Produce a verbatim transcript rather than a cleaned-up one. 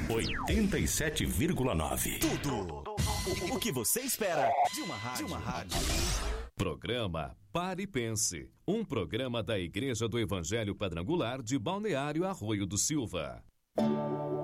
oitenta e sete vírgula nove. Tudo o que você espera de uma rádio. De uma rádio. Programa Pare e Pense, um programa da Igreja do Evangelho Quadrangular de Balneário Arroio do Silva.